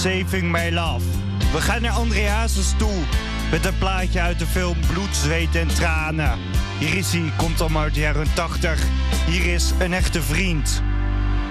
Saving My Love. We gaan naar André Hazes toe met een plaatje uit de film Bloed, Zweet en Tranen. Hier is hij, komt al maar uit de jaren 80. Hier is Een Echte Vriend.